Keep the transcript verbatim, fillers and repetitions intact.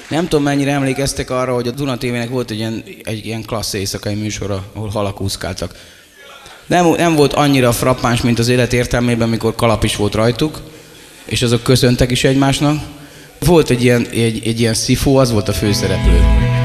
Nem tudom, mennyire emlékeztek arra, hogy a Duna té vének volt egy ilyen, egy ilyen klassz éjszakai műsora, ahol halak úszkáltak. Nem, nem volt annyira frappáns, mint az élet értelmében, mikor kalap is volt rajtuk, és azok köszöntek is egymásnak. Volt egy ilyen, egy, egy ilyen szifó, az volt a főszereplő.